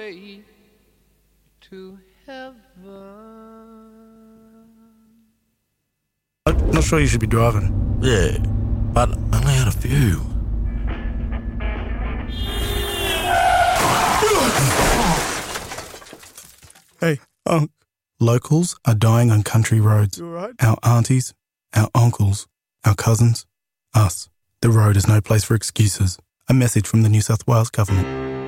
way to heaven. I'm not sure you should be driving. Yeah, but I only had a few. Hey, locals are dying on country roads. You all right? Our aunties, our uncles, our cousins, us. The road is no place for excuses. A message from the New South Wales Government.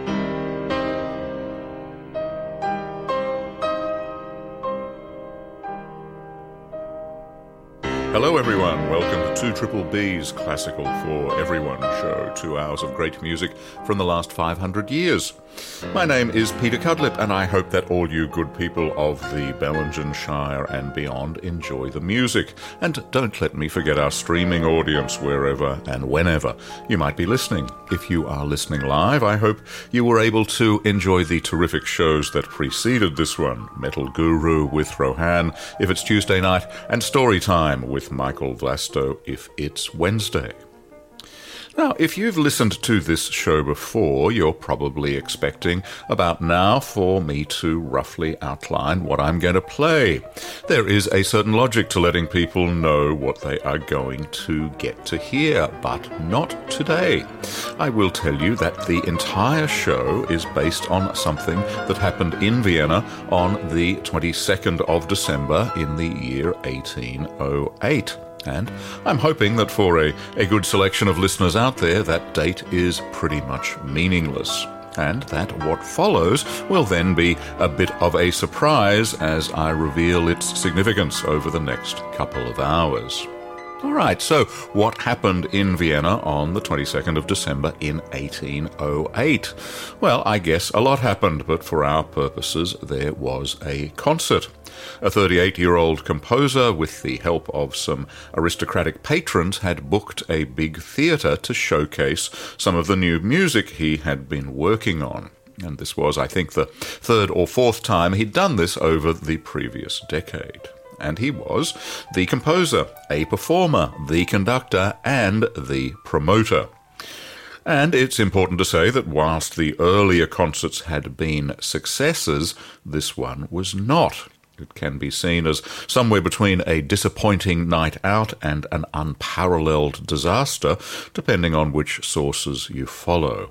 Hello everyone, welcome to 2BBB's Classical for Everyone show, 2 hours of great music from the last 500 years. My name is Peter Cudlip and I hope that all you good people of the Bellingen Shire and beyond enjoy the music. And don't let me forget our streaming audience wherever and whenever you might be listening. If you are listening live, I hope you were able to enjoy the terrific shows that preceded this one. Metal Guru with Rohan if it's Tuesday night, and Storytime with Michael Vlasto if it's Wednesday. Now, if you've listened to this show before, you're probably expecting about now for me to roughly outline what I'm going to play. There is a certain logic to letting people know what they are going to get to hear, but not today. I will tell you that the entire show is based on something that happened in Vienna on the 22nd of December in the year 1808. And I'm hoping that for a good selection of listeners out there, that date is pretty much meaningless, and that what follows will then be a bit of a surprise as I reveal its significance over the next couple of hours. All right, so what happened in Vienna on the 22nd of December in 1808? Well, I guess a lot happened, but for our purposes, there was a concert. A 38-year-old composer, with the help of some aristocratic patrons, had booked a big theatre to showcase some of the new music he had been working on. And this was, I think, the third or fourth time he'd done this over the previous decade. And he was the composer, a performer, the conductor, and the promoter. And it's important to say that whilst the earlier concerts had been successes, this one was not. It can be seen as somewhere between a disappointing night out and an unparalleled disaster, depending on which sources you follow.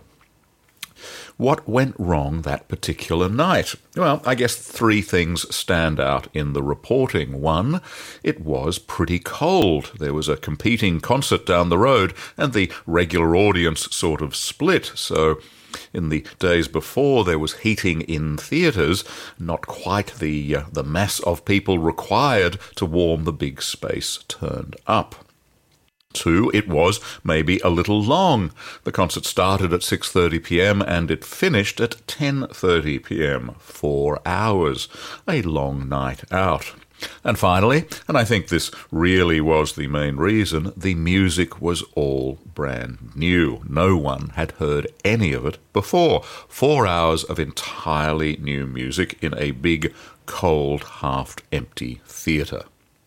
What went wrong that particular night? Well, I guess three things stand out in the reporting. One, it was pretty cold. There was a competing concert down the road, and the regular audience sort of split, so in the days before, there was heating in theatres, not quite the mass of people required to warm the big space turned up. Two, it was maybe a little long. The concert started at 6:30 p.m. and it finished at 10:30 p.m. 4 hours. A long night out. And finally, and I think this really was the main reason, the music was all brand new. No one had heard any of it before. 4 hours of entirely new music in a big, cold, half-empty theatre.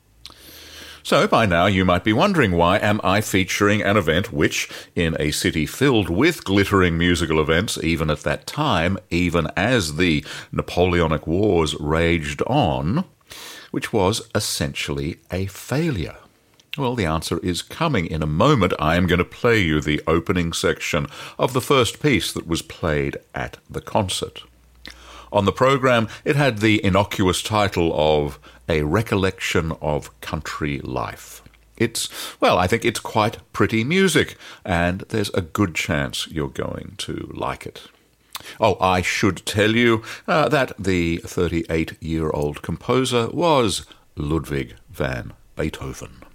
So by now you might be wondering, why am I featuring an event which, in a city filled with glittering musical events, even at that time, even as the Napoleonic Wars raged on, which was essentially a failure? Well, the answer is coming in a moment. I am going to play you the opening section of the first piece that was played at the concert. On the programme, it had the innocuous title of A Recollection of Country Life. I think it's quite pretty music, and there's a good chance you're going to like it. Oh, I should tell you that the 38-year-old composer was Ludwig van Beethoven.